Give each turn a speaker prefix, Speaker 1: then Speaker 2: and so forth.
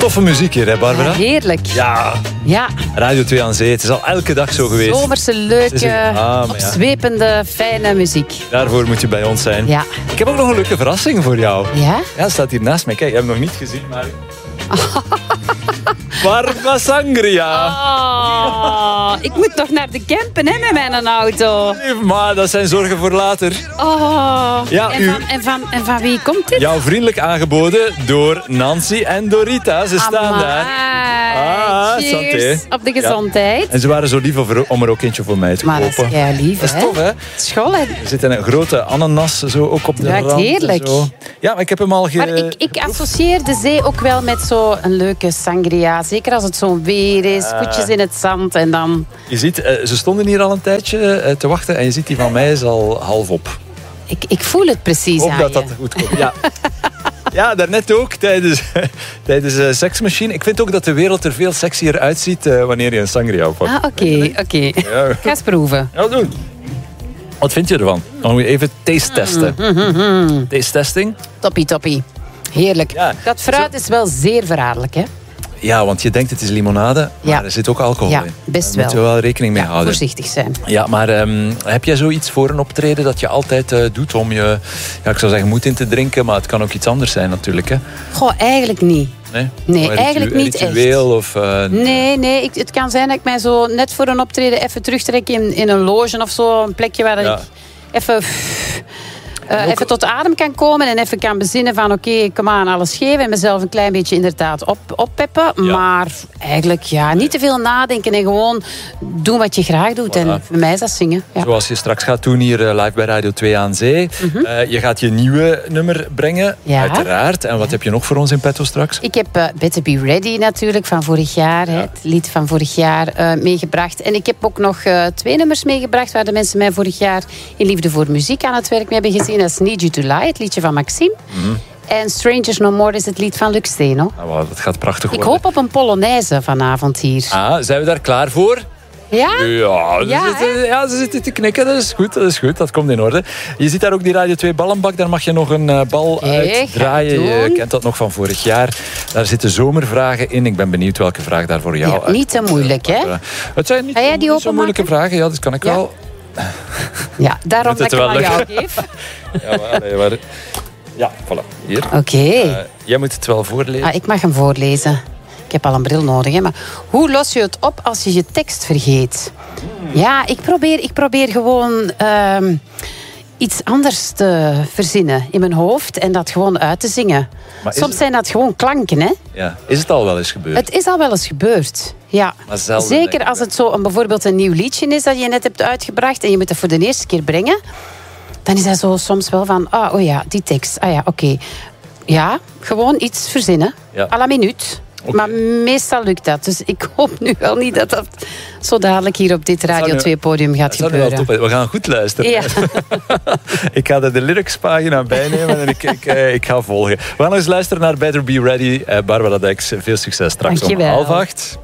Speaker 1: Toffe muziek hier, hè Barbara?
Speaker 2: Ja, heerlijk.
Speaker 1: Ja. Radio 2 aan Zee. Het is al elke dag zo geweest.
Speaker 2: Zomerse, leuke, opzwepende, fijne muziek.
Speaker 1: Daarvoor moet je bij ons zijn.
Speaker 2: Ja.
Speaker 1: Ik heb ook nog een leuke verrassing voor jou.
Speaker 2: Ja?
Speaker 1: Ja, staat hier naast mij. Kijk, je hebt hem nog niet gezien, maar... Barba Sangria.
Speaker 2: Oh, ik moet toch naar de campen hè, met mijn auto.
Speaker 1: Maar dat zijn zorgen voor later.
Speaker 2: Oh.
Speaker 1: Ja,
Speaker 2: en van wie komt dit?
Speaker 1: Jou vriendelijk aangeboden door Nancy en Dorita. Ze staan daar.
Speaker 2: Cheers.
Speaker 1: Santé.
Speaker 2: Op de gezondheid.
Speaker 1: Ja. En ze waren zo lief om er ook eentje voor mij te
Speaker 2: maar
Speaker 1: kopen.
Speaker 2: dat is kei lief,
Speaker 1: dat is tof, hè?
Speaker 2: School, hè?
Speaker 1: Er zit een grote ananas zo ook op de
Speaker 2: Ruikt
Speaker 1: rand.
Speaker 2: heerlijk.
Speaker 1: Zo. Ja, maar ik heb hem al
Speaker 2: Maar ik associeer de zee ook wel met zo'n leuke sangria. Zeker als het zo'n weer is, voetjes in het zand en dan...
Speaker 1: Je ziet, ze stonden hier al een tijdje te wachten en je ziet die van mij is al half op.
Speaker 2: Ik voel het precies aan je.
Speaker 1: Ik hoop dat goed komt. Ja. Ja, daarnet ook, tijdens Seksmachine. Ik vind ook dat de wereld er veel sexier uitziet wanneer je een sangria oppakt.
Speaker 2: Oké.
Speaker 1: Ja.
Speaker 2: Ga eens proeven.
Speaker 1: Ja, doen. Wat vind je ervan? Dan moet je even taste testen. Taste testing.
Speaker 2: Toppie. Heerlijk.
Speaker 1: Ja.
Speaker 2: Dat fruit is wel zeer verraderlijk, hè?
Speaker 1: Ja, want je denkt het is limonade, maar er zit ook alcohol in.
Speaker 2: Ja, best wel.
Speaker 1: Daar moeten we wel rekening mee houden.
Speaker 2: Voorzichtig zijn.
Speaker 1: Ja, maar heb jij zoiets voor een optreden dat je altijd doet om je, ik zou zeggen, moed in te drinken, maar het kan ook iets anders zijn natuurlijk, hè?
Speaker 2: Goh, eigenlijk niet. Nee, eigenlijk niet echt.
Speaker 1: Ritueel of...
Speaker 2: Nee. Het kan zijn dat ik mij zo net voor een optreden even terugtrek in een loge of zo. Een plekje waar ik even tot adem kan komen en even kan bezinnen van oké, kom aan, alles geven en mezelf een klein beetje inderdaad oppeppen. Ja. Maar eigenlijk niet te veel nadenken en gewoon doen wat je graag doet. Voilà. En voor mij is dat zingen. Ja.
Speaker 1: Zoals je straks gaat doen hier live bij Radio 2 aan Zee. Je gaat je nieuwe nummer brengen, uiteraard. En wat heb je nog voor ons in petto straks?
Speaker 2: Ik heb Better Be Ready natuurlijk van vorig jaar. Het lied van vorig jaar meegebracht. En ik heb ook nog 2 nummers meegebracht waar de mensen mij vorig jaar in Liefde voor Muziek aan het werk mee hebben gezien. Dat is Need You To Lie, het liedje van Maxime. En Strangers No More is het lied van Luc Steno.
Speaker 1: Nou, dat gaat prachtig worden.
Speaker 2: Ik hoop op een Polonaise vanavond hier.
Speaker 1: Zijn we daar klaar voor?
Speaker 2: Ja?
Speaker 1: Ze zitten te knikken. Dat is goed. Dat komt in orde. Je ziet daar ook die Radio 2 ballenbak. Daar mag je nog een bal uitdraaien. Je kent dat nog van vorig jaar. Daar zitten zomervragen in. Ik ben benieuwd welke vraag daar voor jou
Speaker 2: niet te moeilijk, hè?
Speaker 1: Het zijn niet zo moeilijke vragen. Ja, dat kan ik wel.
Speaker 2: Ja, daarom dat ik hem aan jou geef.
Speaker 1: Ja, voilà. Hier.
Speaker 2: Oké.
Speaker 1: Jij moet het wel voorlezen.
Speaker 2: Ik mag hem voorlezen. Ik heb al een bril nodig. Hè? Maar hoe los je het op als je je tekst vergeet? Ja, ik probeer gewoon iets anders te verzinnen in mijn hoofd en dat gewoon uit te zingen. Soms zijn dat gewoon klanken, hè?
Speaker 1: Ja. Is het al wel eens gebeurd?
Speaker 2: Het is al wel eens gebeurd, ja. Zeker als het zo bijvoorbeeld een nieuw liedje is dat je net hebt uitgebracht en je moet het voor de eerste keer brengen, dan is dat zo soms wel van, die tekst, oké. Ja, gewoon iets verzinnen, à la minuut. Okay. Maar meestal lukt dat. Dus ik hoop nu wel niet dat dat zo dadelijk hier op dit Radio 2-podium gaat gebeuren.
Speaker 1: We gaan goed luisteren.
Speaker 2: Ja.
Speaker 1: Ik ga er de lyricspagina bijnemen en ik ga volgen. We gaan eens luisteren naar Better Be Ready. Barbara Dex, veel succes straks.
Speaker 2: Dankjewel.
Speaker 1: Om 7:30.